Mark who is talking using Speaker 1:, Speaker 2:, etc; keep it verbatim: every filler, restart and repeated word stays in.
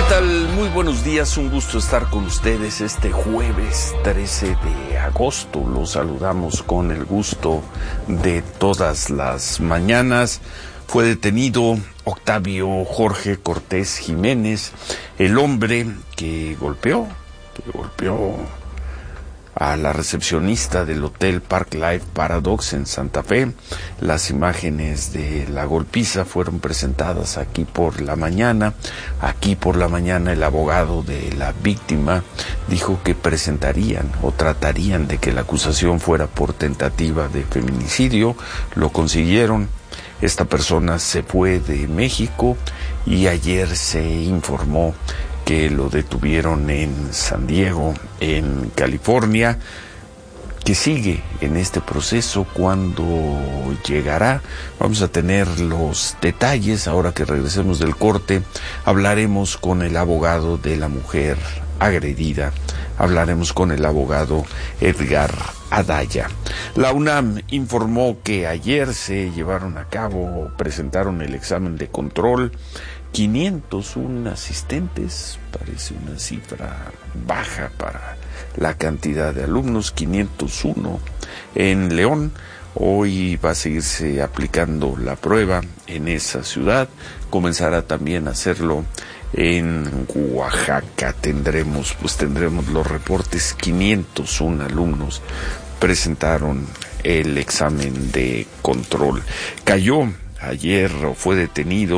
Speaker 1: tal? Muy buenos días, un gusto estar con ustedes este jueves trece de agosto. Los saludamos con el gusto de todas las mañanas. Fue detenido Octavio Jorge Cortés Jiménez, el hombre que golpeó, que golpeó a la recepcionista del Hotel Park Life Paradox en Santa Fe. Las imágenes de la golpiza fueron presentadas aquí por la mañana. Aquí por la mañana el abogado de la víctima dijo que presentarían o tratarían de que la acusación fuera por tentativa de feminicidio. Lo consiguieron. Esta persona se fue de México y ayer se informó que lo detuvieron en San Diego, en California, que sigue en este proceso. Cuando llegará, vamos a tener los detalles. Ahora que regresemos del corte, hablaremos con el abogado de la mujer agredida, hablaremos con el abogado Edgar Adaya. La UNAM informó que ayer se llevaron a cabo, presentaron el examen de control. quinientos uno asistentes, parece una cifra baja para la cantidad de alumnos, quinientos uno en León. Hoy va a seguirse aplicando la prueba en esa ciudad, comenzará también a hacerlo en Oaxaca. Tendremos, pues tendremos los reportes. quinientos uno alumnos presentaron el examen de control. Cayó ayer o fue detenido